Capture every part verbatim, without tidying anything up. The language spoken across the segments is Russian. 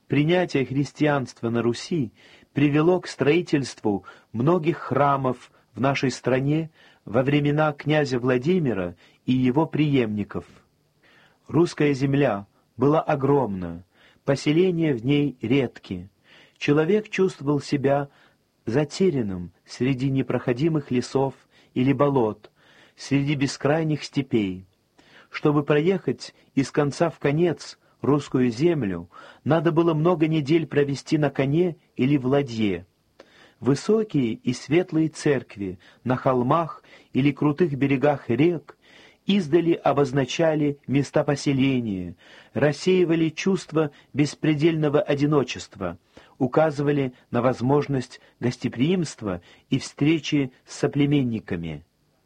Принятие христианства на Руси привело к строительству многих храмов в нашей стране во времена князя Владимира и его преемников. Русская земля была огромна, поселения в ней редки. Человек чувствовал себя затерянным среди непроходимых лесов или болот, среди бескрайних степей. Чтобы проехать из конца в конец русскую землю, надо было много недель провести на коне или в ладье. Высокие и светлые церкви на холмах или крутых берегах рек издали обозначали места поселения, рассеивали чувство беспредельного одиночества, указывали на возможность гостеприимства и встречи с соплеменниками.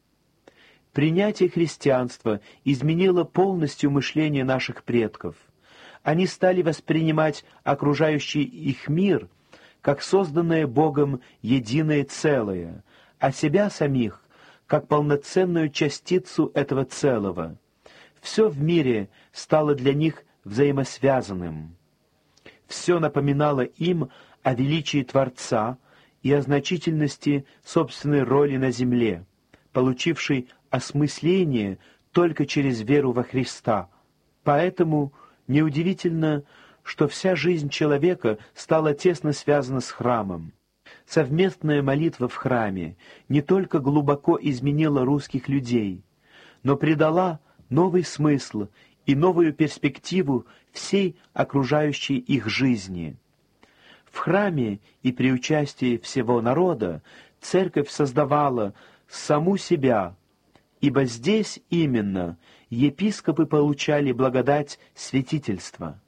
Принятие христианства изменило полностью мышление наших предков. Они стали воспринимать окружающий их мир как созданное Богом единое целое, а себя самих как полноценную частицу этого целого. Все в мире стало для них взаимосвязанным. Все напоминало им о величии Творца и о значительности собственной роли на земле, получившей осмысление только через веру во Христа. Поэтому неудивительно, что вся жизнь человека стала тесно связана с храмом. Совместная молитва в храме не только глубоко изменила русских людей, но придала новый смысл и новую перспективу всей окружающей их жизни. В храме и при участии всего народа церковь создавала саму себя, ибо здесь именно епископы получали благодать святительства.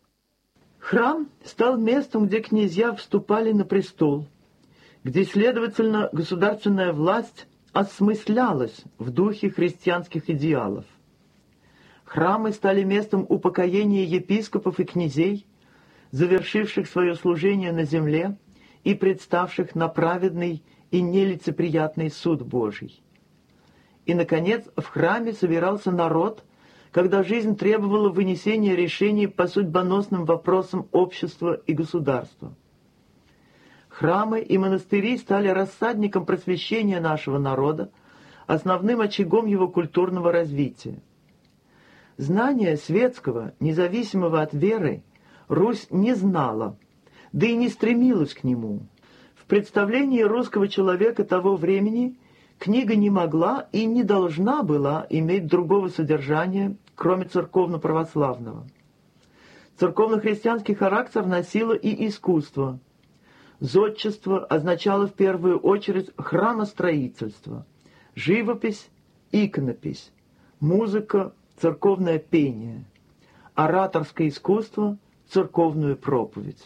Храм стал местом, где князья вступали на престол, где, следовательно, государственная власть осмыслялась в духе христианских идеалов. Храмы стали местом упокоения епископов и князей, завершивших свое служение на земле и представших на праведный и нелицеприятный суд Божий. И, наконец, в храме собирался народ, когда жизнь требовала вынесения решений по судьбоносным вопросам общества и государства. Храмы и монастыри стали рассадником просвещения нашего народа, основным очагом его культурного развития. Знания светского, независимого от веры, Русь не знала, да и не стремилась к нему. В представлении русского человека того времени книга не могла и не должна была иметь другого содержания, кроме церковно-православного. Церковно-христианский характер носило и искусство. Зодчество означало в первую очередь храмостроительство, живопись, иконопись, музыка, церковное пение, ораторское искусство, церковную проповедь.